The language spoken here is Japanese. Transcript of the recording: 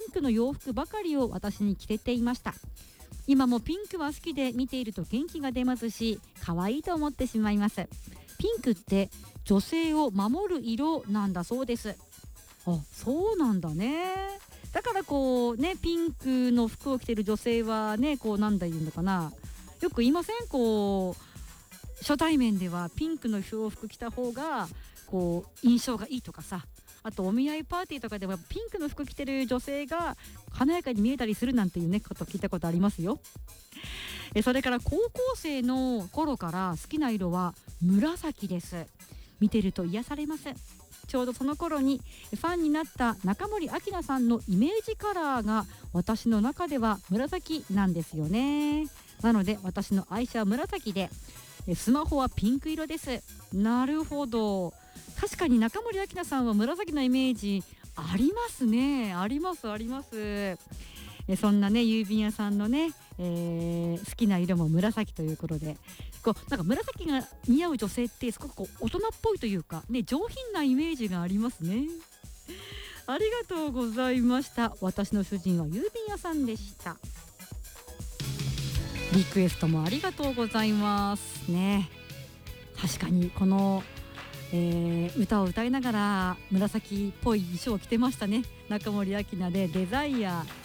ンクの洋服ばかりを私に着せていました。今もピンクは好きで、見ていると元気が出ますし、可愛いと思ってしまいます。ピンクって女性を守る色なんだそうです。あ、そうなんだね。だからこうね、ピンクの服を着てる女性はね、こうなんだ言うのかな、よく言いません？こう初対面ではピンクの洋服着た方がこう印象がいいとかさ、あとお見合いパーティーとかでもピンクの服着てる女性が華やかに見えたりするなんていうねこと聞いたことありますよ。それから高校生の頃から好きな色は紫です。見てると癒されます。ちょうどその頃にファンになった中森明菜さんのイメージカラーが私の中では紫なんですよね。なので私の愛車は紫で、スマホはピンク色です。なるほど。確かに中森明菜さんは紫のイメージありますね。ありますあります。そんなね郵便屋さんのね、好きな色も紫ということで、こうなんか紫が似合う女性ってすごくこう大人っぽいというかね、上品なイメージがありますね。ありがとうございました。私の主人は郵便屋さんでした。リクエストもありがとうございますね。確かにこの、歌を歌いながら紫っぽい衣装を着てましたね。中森明菜でデザイア。